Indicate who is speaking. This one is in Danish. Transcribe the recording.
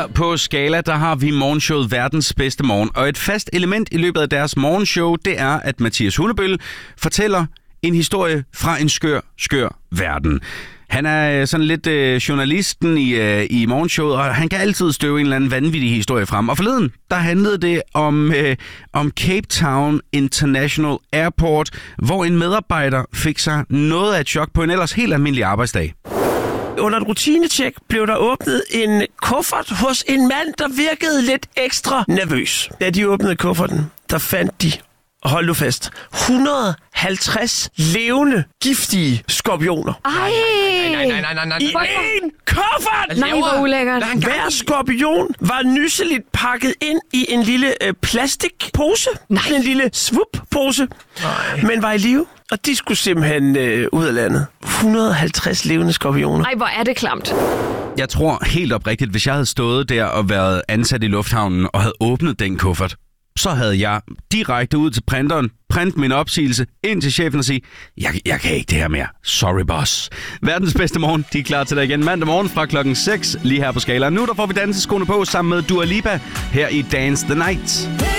Speaker 1: Her på Skala, der har vi morgenshowet Verdens Bedste Morgen. Og et fast element i løbet af deres morgenshow, det er, at Mathias Hundebølle fortæller en historie fra en skør verden. Han er sådan lidt journalisten i morgenshowet, og han kan altid støve en eller anden vanvittig historie frem. Og forleden, der handlede det om Cape Town International Airport, hvor en medarbejder fik sig noget af et chok på en ellers helt almindelig arbejdsdag.
Speaker 2: Under et rutinetjek blev der åbnet en kuffert hos en mand, der virkede lidt ekstra nervøs. Da de åbnede kufferten, der fandt de, hold nu fast, 150 levende, giftige skorpioner.
Speaker 3: Ej!
Speaker 2: I én kuffert!
Speaker 3: Nej, hvor ulækkert.
Speaker 2: Hver skorpion var nysseligt pakket ind i en lille plastikpose.
Speaker 3: Nej.
Speaker 2: En lille svupppose. Men var i live. Og de skulle simpelthen ud af landet. 150 levende skorpioner.
Speaker 3: Ej, hvor er det klamt.
Speaker 1: Jeg tror helt oprigtigt, hvis jeg havde stået der og været ansat i lufthavnen og havde åbnet den kuffert, så havde jeg direkte ud til printeren, print min opsigelse ind til chefen og sige, jeg kan ikke det her mere. Sorry, boss. Verdens Bedste Morgen, de er klar til dig igen mandag morgen fra klokken 6, lige her på Skala. Nu der får vi danseskoene på sammen med Dua Lipa her i Dance the Night.